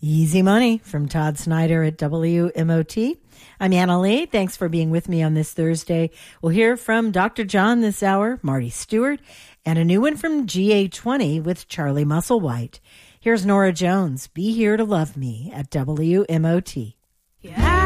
Easy Money from Todd Snyder at WMOT. I'm Anna Lee. Thanks for being with me on this Thursday. We'll hear from Dr. John this hour, Marty Stewart, and a new one from GA20 with Charlie Musselwhite. Here's Nora Jones, Be Here to Love Me at WMOT. Yeah.